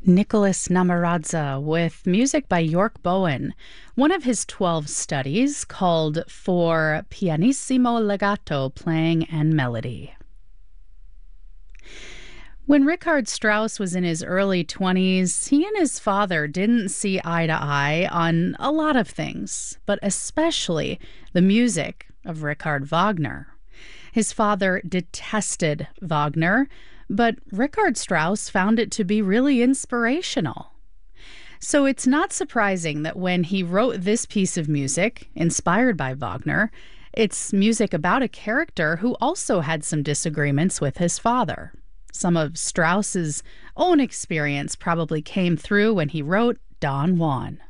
Nicholas Namaradza with music by York Bowen. One of his 12 studies called For Pianissimo Legato Playing and Melody. When Richard Strauss was in his early 20s, he and his father didn't see eye to eye on a lot of things, but especially the music of Richard Wagner. His father detested Wagner, but Richard Strauss found it to be really inspirational. So it's not surprising that when he wrote this piece of music, inspired by Wagner, it's music about a character who also had some disagreements with his father. Some of Strauss's own experience probably came through when he wrote Don Juan.